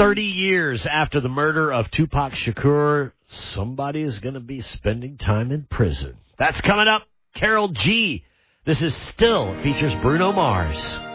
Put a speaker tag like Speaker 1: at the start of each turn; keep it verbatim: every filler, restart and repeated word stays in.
Speaker 1: thirty years after the murder of Tupac Shakur, somebody is going to be spending time in prison. That's coming up. Carol G. This is Still features Bruno Mars.